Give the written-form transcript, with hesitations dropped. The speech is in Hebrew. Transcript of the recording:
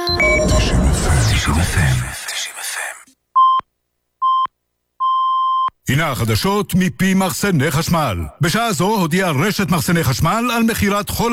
הנה החדשות מפי מחסני חשמל. בשעה זו הודיעה רשת מחסני חשמל על מחירת כל